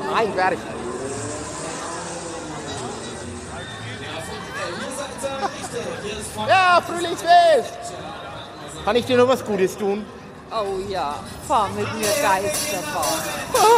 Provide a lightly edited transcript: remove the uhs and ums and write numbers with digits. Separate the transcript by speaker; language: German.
Speaker 1: Nein, fertig. Ja, Frühlingsfest! Kann ich dir noch was Gutes tun?
Speaker 2: Oh ja, fahr mit mir Geisterbahn.